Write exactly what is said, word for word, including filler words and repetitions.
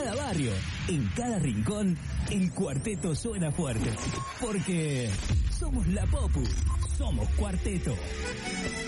cada barrio, en cada rincón, el cuarteto suena fuerte. Porque somos la Popu, somos Cuarteto.